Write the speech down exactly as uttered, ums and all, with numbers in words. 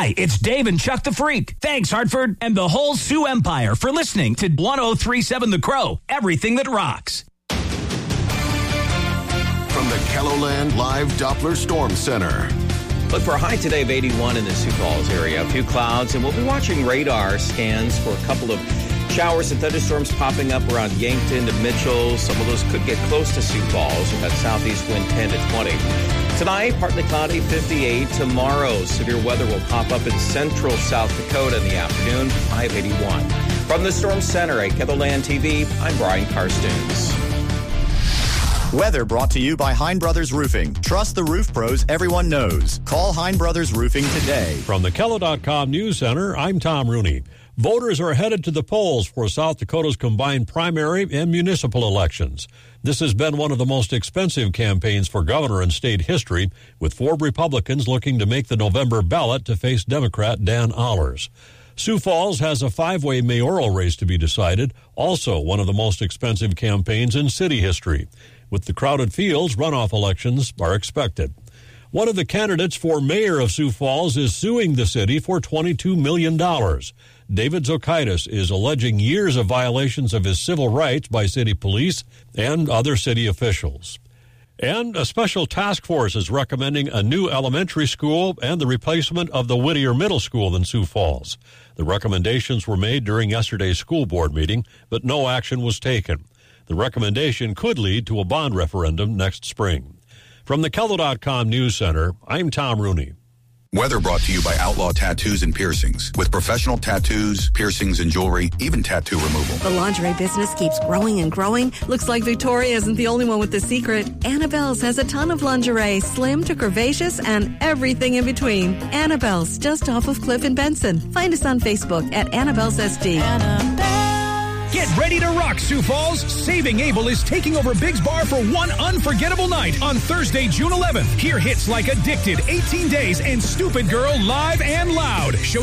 Hi, it's Dave and Chuck the Freak. Thanks, Hartford, and the whole Sioux Empire for listening to one oh three point seven The Crow, everything that rocks. From the KELOLAND Live Doppler Storm Center. Look for a high today of eighty-one in the Sioux Falls area. A few clouds, and we'll be watching radar scans for a couple of showers and thunderstorms popping up around Yankton to Mitchell. Some of those could get close to Sioux Falls with that southeast wind ten to twenty. Tonight, partly cloudy, fifty-eight. Tomorrow, severe weather will pop up in central South Dakota in the afternoon, high of eighty-one. From the Storm Center at KELOLAND T V, I'm Brian Karstens. Weather brought to you by Hein Brothers Roofing. Trust the roof pros everyone knows. Call Hein Brothers Roofing today. From the Kelo dot com News Center, I'm Tom Rooney. Voters are headed to the polls for South Dakota's combined primary and municipal elections. This has been one of the most expensive campaigns for governor in state history, with four Republicans looking to make the November ballot to face Democrat Dan Allers. Sioux Falls has a five-way mayoral race to be decided, also one of the most expensive campaigns in city history. With the crowded fields, runoff elections are expected. One of the candidates for mayor of Sioux Falls is suing the city for twenty-two million dollars. David Zokaitis is alleging years of violations of his civil rights by city police and other city officials. And a special task force is recommending a new elementary school and the replacement of the Whittier Middle School in Sioux Falls. The recommendations were made during yesterday's school board meeting, but no action was taken. The recommendation could lead to a bond referendum next spring. From the Kelo dot com News Center, I'm Tom Rooney. Weather brought to you by Outlaw Tattoos and Piercings. With professional tattoos, piercings, and jewelry, even tattoo removal. The lingerie business keeps growing and growing. Looks like Victoria isn't the only one with the secret. Annabelle's has a ton of lingerie, slim to curvaceous, and everything in between. Annabelle's, just off of Cliff and Benson. Find us on Facebook at Annabelle's S D. Annabelle. Get ready to rock, Sioux Falls. Saving Abel is taking over Biggs Bar for one unforgettable night on Thursday, June eleventh. Hear hits like Addicted, eighteen days, and Stupid Girl live and loud. Show